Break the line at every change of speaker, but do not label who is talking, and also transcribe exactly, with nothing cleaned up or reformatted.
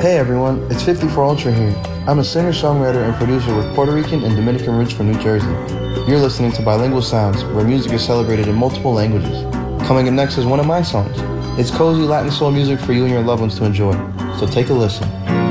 Hey everyone, it's fifty-four Ultra here. I'm a singer-songwriter and producer with Puerto Rican and Dominican roots from New Jersey. You're listening to Bilingual Sounds, where music is celebrated in multiple languages. Coming up next is one of my songs. It's cozy Latin soul music for you and your loved ones to enjoy, so take a listen.